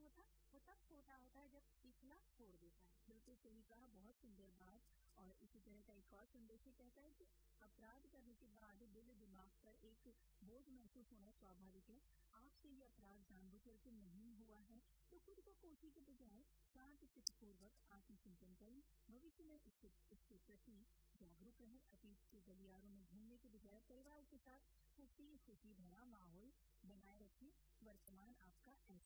होता? वो तब छोटा होता है जब सीखना छोड़ देता है। बिल्कुल सही कहा, बहुत सुंदर बात। और इसी तरह का एक और संदेश कहता है कि अपराध करने के बाद दिल दिमाग पर एक बोझ महसूस होना स्वाभाविक है। आपसे ये अपराध जानबूझकर के नहीं हुआ है तो खुद को कोसी के बजाय शांत चित्तपूर्वक आत्मचिंतन करें। भविष्य में इसके प्रति जागरूक रहें। अतीत के गलियारों में घूमने के बजाय परिवार के साथ खुशी भरा माहौल बनाए रखें। वर्तमान आपका